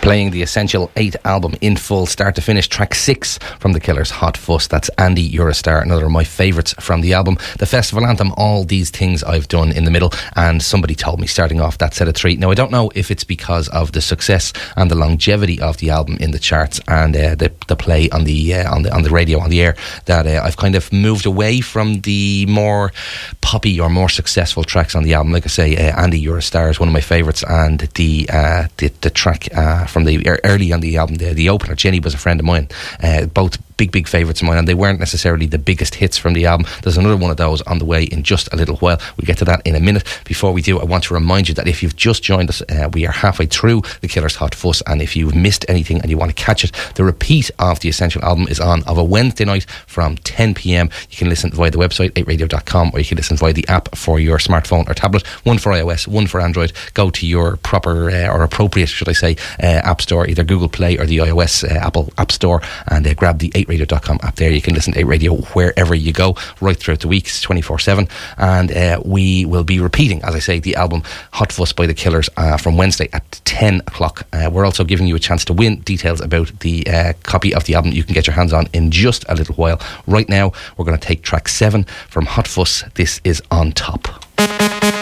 Playing the Essential 8 album in full, start to finish. Track 6 from The Killers, Hot Fuss. That's Andy, You're a Star, another of my favourites from the album. The festival anthem, All These Things I've Done in the middle. And somebody told me starting off that set of 3. Now, I don't know if it's because of the success and the longevity of the album in the charts and the play on the radio, on the air, that I've kind of moved away from the more poppy or more successful tracks on the album. Like I say, Andy, You're a Star is one of my favourites, and the track from the early on the album, the opener, Jenny Was a Friend of Mine, both big favourites of mine, and they weren't necessarily the biggest hits from the album. There's another one of those on the way in just a little while. We'll get to that in a minute. Before we do, I want to remind you that if you've just joined us, we are halfway through The Killers Hot Fuss, and if you've missed anything and you want to catch it, the repeat of the Essential album is on of a Wednesday night from 10pm. You can listen via the website 8radio.com, or you can listen via the app for your smartphone or tablet, one for iOS, one for Android. Go to your proper or appropriate, should I say, app store, either Google Play or the iOS Apple App Store, and grab the 8radio.com app there. You can listen to 8 Radio wherever you go, right throughout the week, 24/7. And we will be repeating, as I say, the album Hot Fuss by The Killers from Wednesday at 10 o'clock. We're also giving you a chance to win. Details about the copy of the album you can get your hands on in just a little while. Right now, we're going to take track 7 from Hot Fuss. This is On Top.